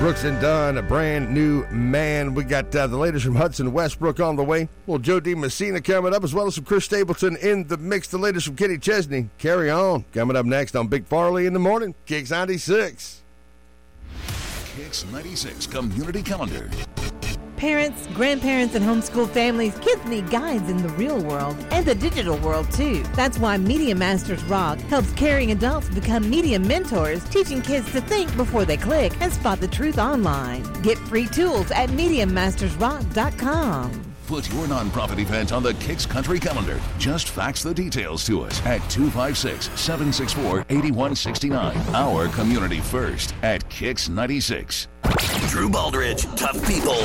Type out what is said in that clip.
Brooks and Dunn, a brand new man. We got the latest from Hudson Westbrook on the way. Well, Joe D. Messina coming up, as well as some Chris Stapleton in the mix. The latest from Kenny Chesney. Carry on. Coming up next on Big Farley in the Morning. Kicks 96. Kicks 96 Community Calendar. Parents, grandparents, and homeschool families, kids need guides in the real world and the digital world too. That's why Media Masters Rock helps caring adults become media mentors, teaching kids to think before they click and spot the truth online. Get free tools at MediaMastersRock.com. Put your nonprofit event on the Kicks Country Calendar. Just fax the details to us at 256-764-8169. Our community first at Kicks 96. Drew Baldridge, tough people.